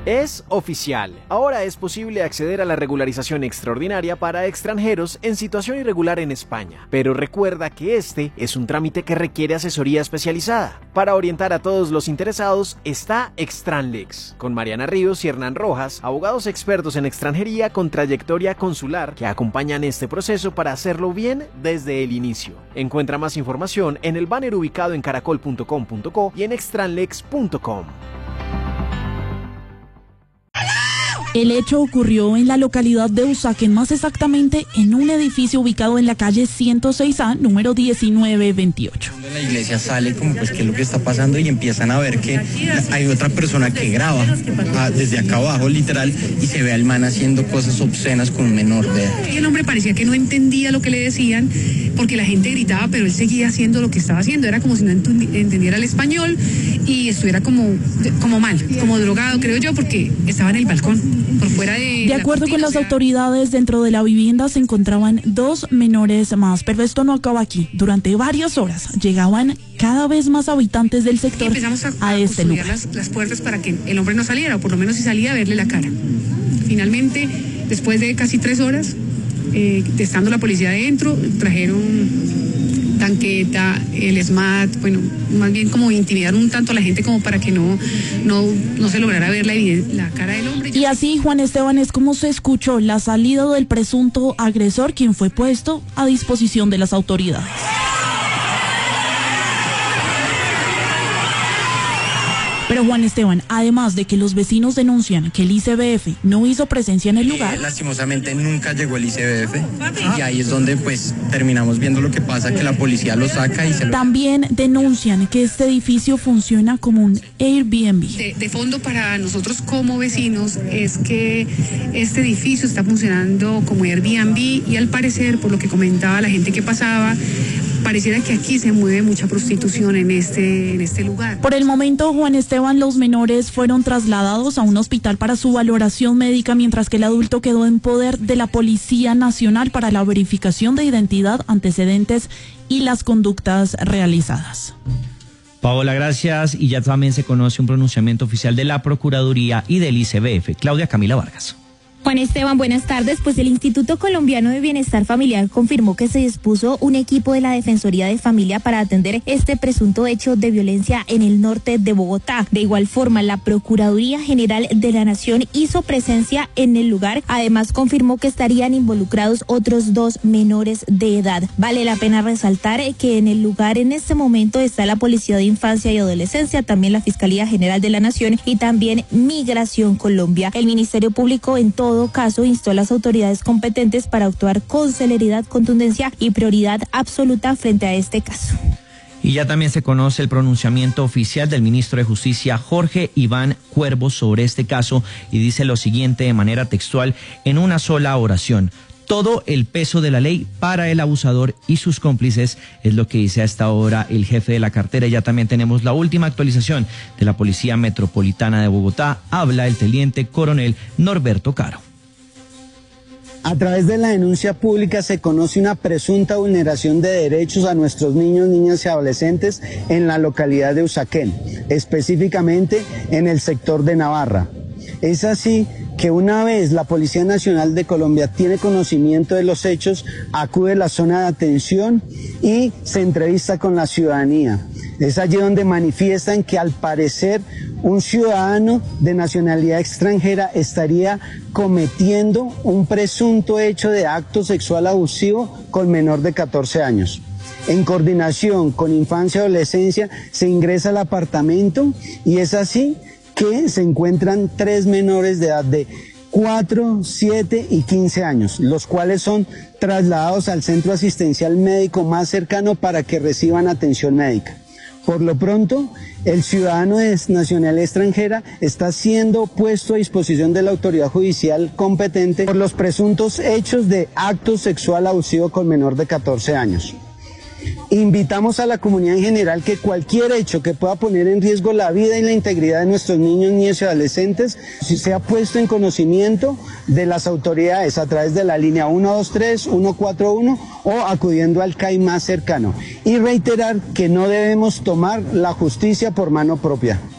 Es oficial. Ahora es posible acceder a la regularización extraordinaria para extranjeros en situación irregular en España. Pero recuerda que este es un trámite que requiere asesoría especializada. Para orientar a todos los interesados está Extranlex, con Mariana Ríos y Hernán Rojas, abogados expertos en extranjería con trayectoria consular que acompañan este proceso para hacerlo bien desde el inicio. Encuentra más información en el banner ubicado en caracol.com.co y en extranlex.com. El hecho ocurrió en la localidad de Usaquén, más exactamente en un edificio ubicado en la calle 106A, número 1928. La iglesia sale como pues qué es lo que está pasando y empiezan a ver que hay otra persona que graba desde acá abajo literal y se ve al man haciendo cosas obscenas con un menor de edad. Y el hombre parecía que no entendía lo que le decían porque la gente gritaba, pero él seguía haciendo lo que estaba haciendo. Era como si no entendiera el español y estuviera como mal, como drogado, creo yo, porque estaba en el balcón. Por fuera de acuerdo con las autoridades, dentro de la vivienda se encontraban 2 menores más, pero esto no acaba aquí. Durante varias horas llegaban cada vez más habitantes del sector a este lugar. Las puertas para que el hombre no saliera, o por lo menos si salía, a verle la cara. Finalmente, después de casi 3 horas, estando la policía adentro, trajeron tanqueta, el SMAT, bueno, más bien como intimidar un tanto a la gente como para que no se lograra ver la cara del hombre. Y así, Juan Esteban, es como se escuchó la salida del presunto agresor, quien fue puesto a disposición de las autoridades. Pero Juan Esteban, además de que los vecinos denuncian que el ICBF no hizo presencia en el lugar, lastimosamente nunca llegó el ICBF y ahí es donde pues terminamos viendo lo que pasa, que la policía lo saca y se lo... También denuncian que este edificio funciona como un Airbnb. De fondo para nosotros como vecinos es que este edificio está funcionando como Airbnb y al parecer, por lo que comentaba la gente que pasaba, pareciera que aquí se mueve mucha prostitución en este lugar. Por el momento, Juan Esteban, los menores fueron trasladados a un hospital para su valoración médica, mientras que el adulto quedó en poder de la Policía Nacional para la verificación de identidad, antecedentes y las conductas realizadas. Paola, gracias. Y ya también se conoce un pronunciamiento oficial de la Procuraduría y del ICBF. Claudia Camila Vargas. Juan Esteban, buenas tardes. Pues el Instituto Colombiano de Bienestar Familiar confirmó que se dispuso un equipo de la Defensoría de Familia para atender este presunto hecho de violencia en el norte de Bogotá. De igual forma, la Procuraduría General de la Nación hizo presencia en el lugar. Además, confirmó que estarían involucrados otros 2 menores de edad. Vale la pena resaltar que en el lugar en este momento está la Policía de Infancia y Adolescencia, también la Fiscalía General de la Nación y también Migración Colombia. El Ministerio Público en todo caso instó a las autoridades competentes para actuar con celeridad, contundencia y prioridad absoluta frente a este caso. Y ya también se conoce el pronunciamiento oficial del ministro de Justicia, Jorge Iván Cuervo, sobre este caso, y dice lo siguiente de manera textual en una sola oración: todo el peso de la ley para el abusador y sus cómplices, es lo que dice a esta hora el jefe de la cartera. Ya también tenemos la última actualización de la Policía Metropolitana de Bogotá. Habla el teniente coronel Norberto Caro. A través de la denuncia pública se conoce una presunta vulneración de derechos a nuestros niños, niñas y adolescentes en la localidad de Usaquén, específicamente en el sector de Navarra. Es así que una vez la Policía Nacional de Colombia tiene conocimiento de los hechos, acude a la zona de atención y se entrevista con la ciudadanía. Es allí donde manifiestan que al parecer un ciudadano de nacionalidad extranjera estaría cometiendo un presunto hecho de acto sexual abusivo con menor de 14 años. En coordinación con Infancia y Adolescencia se ingresa al apartamento y es así que se encuentran 3 menores de edad de 4, 7 y 15 años, los cuales son trasladados al centro asistencial médico más cercano para que reciban atención médica. Por lo pronto, el ciudadano de nacionalidad extranjera está siendo puesto a disposición de la autoridad judicial competente por los presuntos hechos de acto sexual abusivo con menor de 14 años. Invitamos a la comunidad en general que cualquier hecho que pueda poner en riesgo la vida y la integridad de nuestros niños, niñas y adolescentes sea puesto en conocimiento de las autoridades a través de la línea 123, 141 o acudiendo al CAI más cercano. Y reiterar que no debemos tomar la justicia por mano propia.